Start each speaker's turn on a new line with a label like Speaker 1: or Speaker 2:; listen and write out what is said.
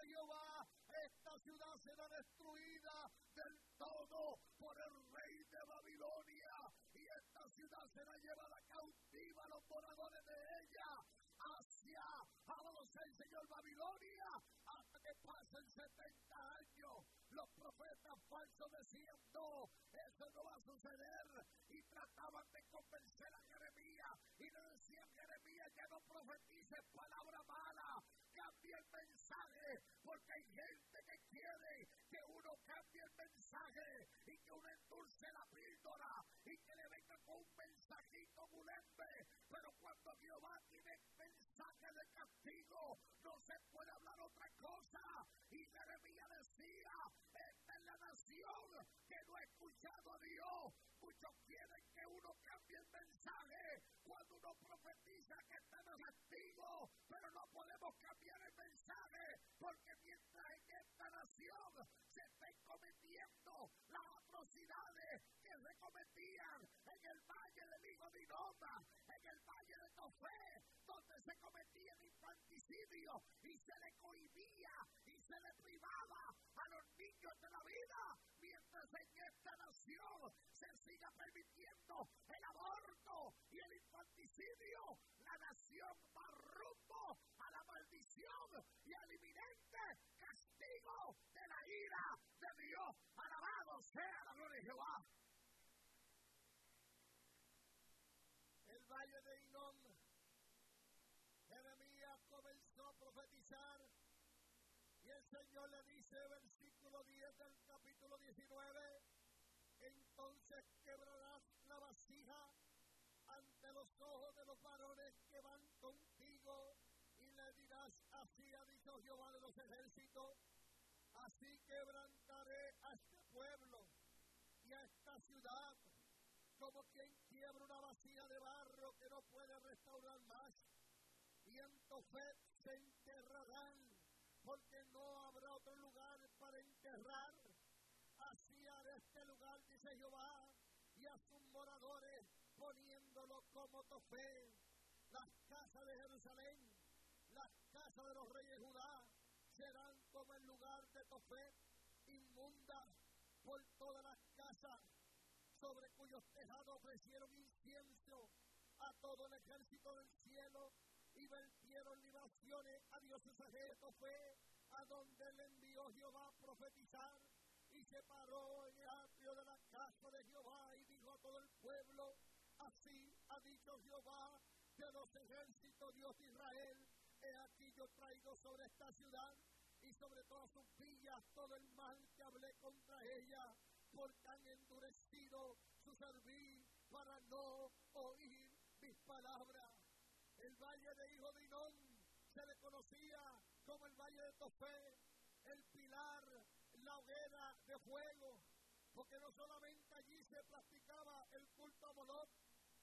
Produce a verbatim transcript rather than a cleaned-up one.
Speaker 1: Jehová, esta ciudad será destruida del todo por el rey de Babilonia, y esta ciudad será llevada cautiva a los moradores de ella, hacia, alabado el Señor, Babilonia, hasta que pasen setenta años. Los profetas falsos decían, no, eso no va a suceder, y trataban de convencer a Jeremías, y le decían, Jeremías, ya no profetices palabra mala, cambia el mensaje, porque hay gente que quiere que uno cambie el mensaje, y que uno endulce la píldora, y que le venga con un mensajito bulembe, pero cuando Jehová tiene mensaje de castigo, no se puede hablar otra cosa. Y Jeremías decía, esta es la nación que no ha escuchado a Dios. Muchos quieren que uno cambie el mensaje cuando uno profetiza que está en castigo, pero no podemos cambiar el mensaje, porque mientras en esta nación se estén cometiendo las atrocidades que se cometían en el valle del hijo de Inoma, en el valle de Tofé, donde se cometían infanticidios y se le cohibía y se le privaba a los niños de la vida, mientras en esta nación se siga permitiendo el aborto y el infanticidio, la nación va rumbo a la maldición y al inminente castigo de la ira de Dios. Alabado sea la gloria de Jehová. El valle de Hinnom, Jeremías comenzó a profetizar, y el Señor le dice, versículo diez del capítulo diecinueve, entonces quebrarás la vasija ante los ojos de los varones que van contigo, y le dirás, así ha dicho Jehová de los ejércitos, así quebrantaré a este pueblo y a esta ciudad, como quien quiebra una vasija de barro que no puede restaurar más, y en Tofet se enterrarán, porque no habrá otro lugar para enterrar. Así haré este lugar, dice Jehová, y a sus moradores, poniéndolo como Tofet. Las casas de Jerusalén, las casas de los reyes de Judá, serán como el lugar de Tofet, inmundas por todas las casas, sobre cuyos tejados ofrecieron incienso a todo el ejército del cielo, y vertieron libaciones a dioses ajenos. Tofet, a donde le envió Jehová a profetizar, y se paró en el atrio de la casa de Jehová, y dijo a todo el pueblo, así ha dicho Jehová de los ejércitos, Dios de Israel, he aquí yo traigo sobre esta ciudad y sobre todas sus villas todo el mal que hablé contra ella, porque han endurecido su cerviz para no oír mis palabras. El valle de hijo de Hinnom se le conocía como el valle de Tofet, el pilar, la hoguera de fuego, porque no solamente allí se practicaba el culto a Moloc,